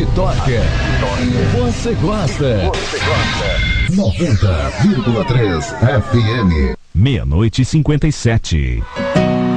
Aqui toca e você gosta. 90,3 FM. 00:57.